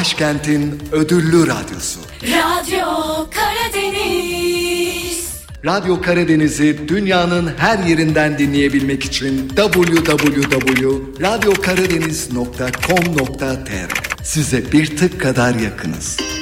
başkentin ödüllü radyosu. Radyo Karadeniz. Radyo Karadeniz'i dünyanın her yerinden dinleyebilmek için www.radyokaradeniz.com.tr. Size bir tık kadar yakınız.